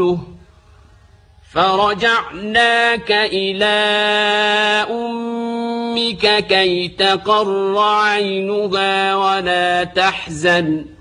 فرجعناك إلى أمك كي تقر عينها ولا تحزن